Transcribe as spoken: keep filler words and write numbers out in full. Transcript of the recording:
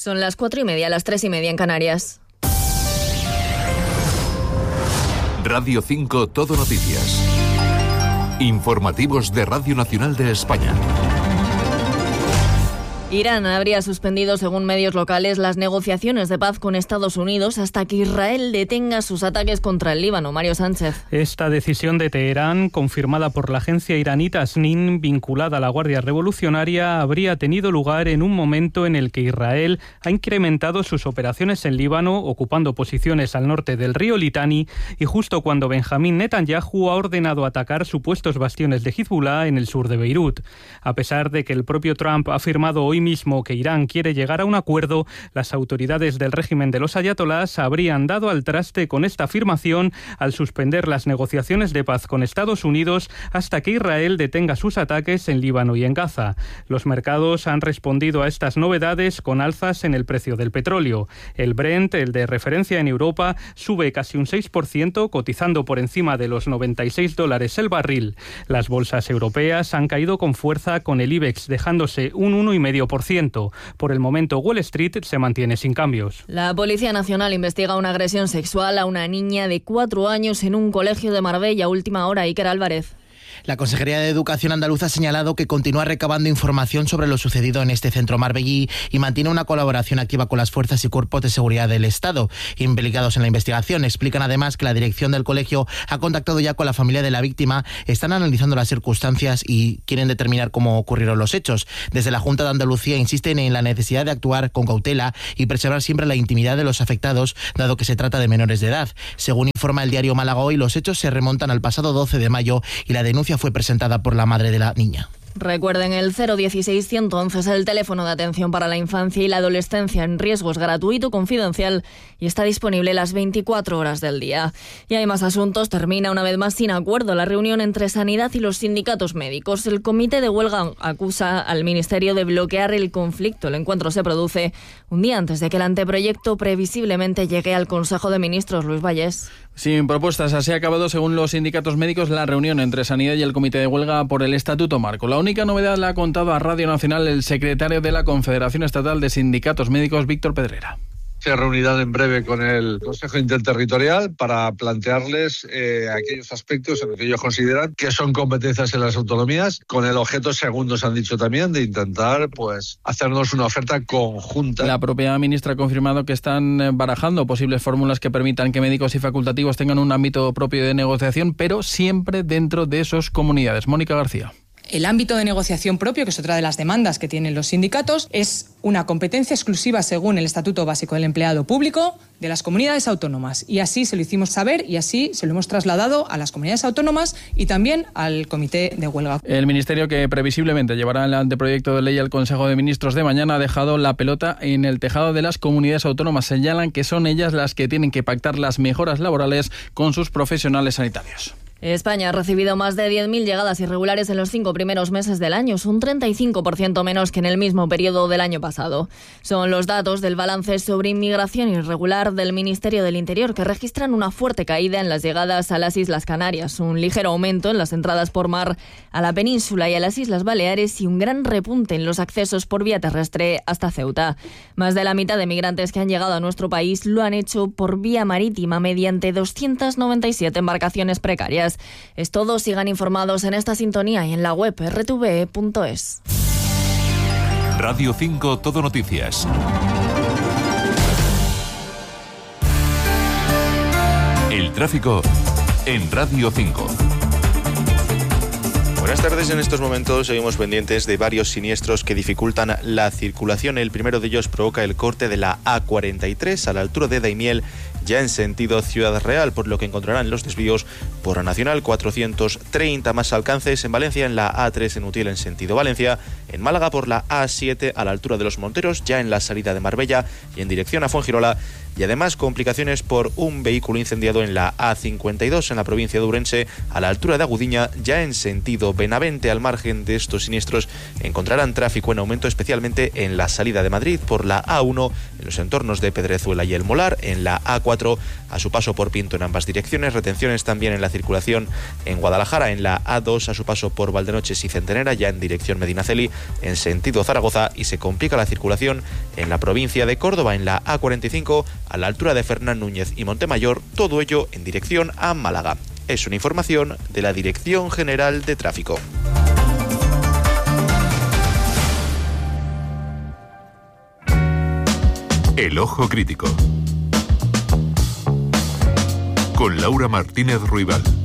Son las cuatro y media, las tres y media en Canarias. Radio cinco Todo Noticias. Informativos de Radio Nacional de España. Irán habría suspendido, según medios locales, las negociaciones de paz con Estados Unidos hasta que Israel detenga sus ataques contra el Líbano. Mario Sánchez. Esta decisión de Teherán, confirmada por la agencia iraní Tasnim, vinculada a la Guardia Revolucionaria, habría tenido lugar en un momento en el que Israel ha incrementado sus operaciones en Líbano, ocupando posiciones al norte del río Litani, y justo cuando Benjamín Netanyahu ha ordenado atacar supuestos bastiones de Hezbollah en el sur de Beirut. A pesar de que el propio Trump ha afirmado hoy mismo que Irán quiere llegar a un acuerdo, las autoridades del régimen de los ayatolás habrían dado al traste con esta afirmación al suspender las negociaciones de paz con Estados Unidos hasta que Israel detenga sus ataques en Líbano y en Gaza. Los mercados han respondido a estas novedades con alzas en el precio del petróleo. El Brent, el de referencia en Europa, sube casi un seis por ciento, cotizando por encima de los noventa y seis dólares el barril. Las bolsas europeas han caído con fuerza, con el IBEX dejándose un uno coma cinco por ciento. Por el momento, Wall Street se mantiene sin cambios. La Policía Nacional investiga una agresión sexual a una niña de cuatro años en un colegio de Marbella. Última hora, Iker Álvarez. La Consejería de Educación andaluza ha señalado que continúa recabando información sobre lo sucedido en este centro marbellí y mantiene una colaboración activa con las fuerzas y cuerpos de seguridad del Estado implicados en la investigación. Explican además que la dirección del colegio ha contactado ya con la familia de la víctima, están analizando las circunstancias y quieren determinar cómo ocurrieron los hechos. Desde la Junta de Andalucía insisten en la necesidad de actuar con cautela y preservar siempre la intimidad de los afectados, dado que se trata de menores de edad. Según informa el diario Málaga Hoy, los hechos se remontan al pasado doce de mayo y la denuncia fue presentada por la madre de la niña. Recuerden, el cero dieciséis ciento once es el teléfono de atención para la infancia y la adolescencia en riesgo, es gratuito, confidencial y está disponible las veinticuatro horas del día. Y hay más asuntos. Termina una vez más sin acuerdo la reunión entre Sanidad y los sindicatos médicos. El comité de huelga acusa al Ministerio de bloquear el conflicto. El encuentro se produce un día antes de que el anteproyecto previsiblemente llegue al Consejo de Ministros. Luis Vallés. Sin propuestas, así ha acabado, según los sindicatos médicos, la reunión entre Sanidad y el comité de huelga por el Estatuto Marco. La única novedad la ha contado a Radio Nacional el secretario de la Confederación Estatal de Sindicatos Médicos, Víctor Pedrera. Se reunirán en breve con el Consejo Interterritorial para plantearles eh, aquellos aspectos en los que ellos consideran que son competencias en las autonomías, con el objeto, según nos han dicho también, de intentar pues hacernos una oferta conjunta. La propia ministra ha confirmado que están barajando posibles fórmulas que permitan que médicos y facultativos tengan un ámbito propio de negociación, pero siempre dentro de sus comunidades. Mónica García. El ámbito de negociación propio, que es otra de las demandas que tienen los sindicatos, es una competencia exclusiva, según el Estatuto Básico del Empleado Público, de las comunidades autónomas. Y así se lo hicimos saber y así se lo hemos trasladado a las comunidades autónomas y también al comité de huelga. El Ministerio, que previsiblemente llevará el anteproyecto de ley al Consejo de Ministros de mañana, ha dejado la pelota en el tejado de las comunidades autónomas. Señalan que son ellas las que tienen que pactar las mejoras laborales con sus profesionales sanitarios. España ha recibido más de diez mil llegadas irregulares en los cinco primeros meses del año, es un treinta y cinco por ciento menos que en el mismo periodo del año pasado. Son los datos del balance sobre inmigración irregular del Ministerio del Interior, que registran una fuerte caída en las llegadas a las Islas Canarias, un ligero aumento en las entradas por mar a la península y a las Islas Baleares y un gran repunte en los accesos por vía terrestre hasta Ceuta. Más de la mitad de migrantes que han llegado a nuestro país lo han hecho por vía marítima mediante doscientas noventa y siete embarcaciones precarias. Es todo, sigan informados en esta sintonía y en la web erre te ve punto es. Radio cinco Todo Noticias. El tráfico en Radio cinco. Buenas tardes. En estos momentos seguimos pendientes de varios siniestros que dificultan la circulación. El primero de ellos provoca el corte de la A cuarenta y tres a la altura de Daimiel, ya en sentido Ciudad Real, por lo que encontrarán los desvíos por la Nacional cuatrocientos treinta, más alcances en Valencia en la A tres en Utiel en sentido Valencia, en Málaga por la A siete a la altura de Los Monteros, ya en la salida de Marbella y en dirección a Fuengirola, y además complicaciones por un vehículo incendiado en la A cincuenta y dos en la provincia de Ourense a la altura de Agudiña, ya en sentido Benavente. Al margen de estos siniestros encontrarán tráfico en aumento, especialmente en la salida de Madrid por la A uno, en los entornos de Pedrezuela y El Molar, en la A cuatro cuatro a su paso por Pinto en ambas direcciones, retenciones también en la circulación en Guadalajara, en la A dos a su paso por Valdenoches y Centenera, ya en dirección Medinaceli en sentido Zaragoza, y se complica la circulación en la provincia de Córdoba en la A cuarenta y cinco a la altura de Fernán Núñez y Montemayor, todo ello en dirección a Málaga. Es una información de la Dirección General de Tráfico. El Ojo Crítico con Laura Martínez Ruibal.